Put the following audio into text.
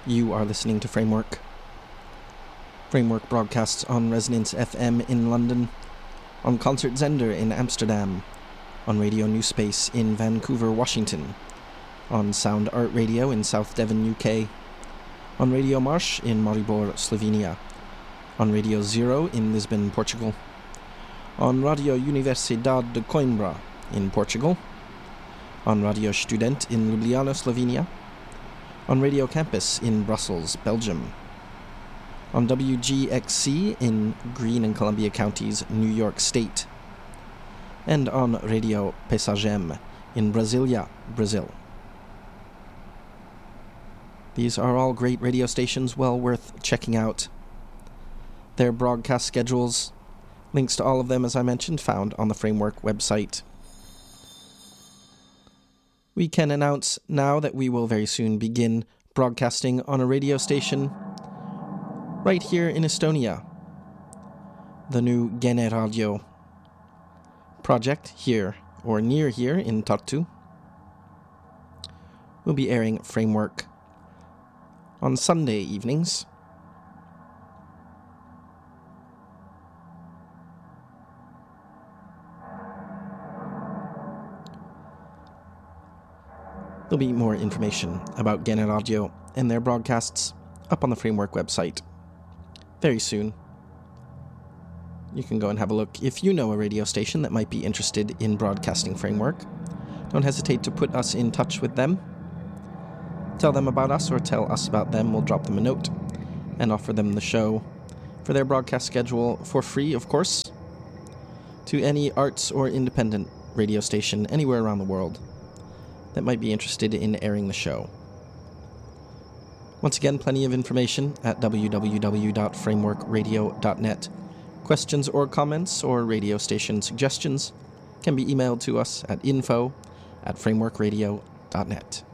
You are listening to Framework. Framework broadcasts on Resonance FM in London, on Concert Zender in Amsterdam, on Radio New Space in Vancouver, Washington, on Sound Art Radio in South Devon, UK, on Radio Marsh in Maribor, Slovenia, on Radio Zero in Lisbon, Portugal, on Radio Universidade de Coimbra in Portugal, on Radio Student in Ljubljana, Slovenia, on Radio Campus in Brussels, Belgium, on WGXC in Greene and Columbia Counties, New York State, and on Radio Pesagem in Brasilia, Brazil. These are all great radio stations well worth checking out. Their broadcast schedules, links to all of them, as I mentioned, found on the Framework website. We can announce now that we will very soon begin broadcasting on a radio station right here in Estonia. The new Gene Radio project here, or near here in Tartu, will be airing Framework on Sunday evenings. There'll be more information about Gene Radio and their broadcasts up on the Framework website very soon. You can go and have a look. If you know a radio station that might be interested in broadcasting Framework, don't hesitate to put us in touch with them. Tell them about us or tell us about them. We'll drop them a note and offer them the show for their broadcast schedule for free, of course, to any arts or independent radio station anywhere around the world that might be interested in airing the show. Once again, plenty of information at www.frameworkradio.net. Questions or comments or radio station suggestions can be emailed to us at info@frameworkradio.net.